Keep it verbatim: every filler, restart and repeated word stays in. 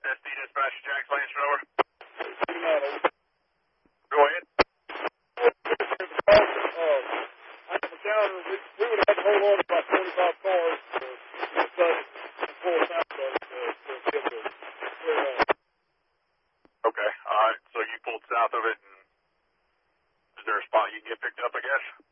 S D dispatch, Jack's Lansford, over. Go ahead. Uh, I have a counter. We, we would have to hold on to about twenty-five cars to get the full south of it to, to be able to clear out. Okay, all right. So you pulled south of it, and is there a spot you can get picked up, I guess?